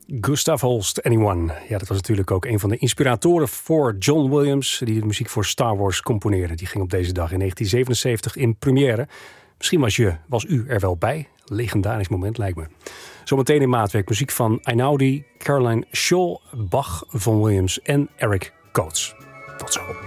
Gustav Holst, Anyone. Ja, dat was natuurlijk ook een van de inspiratoren voor John Williams, die de muziek voor Star Wars componeerde. Die ging op deze dag in 1977 in première. Misschien was u er wel bij. Legendarisch moment, lijkt me. Zometeen in maatwerk muziek van Einaudi, Caroline Scholl, Bach, Von Williams en Eric Coates. Tot zo.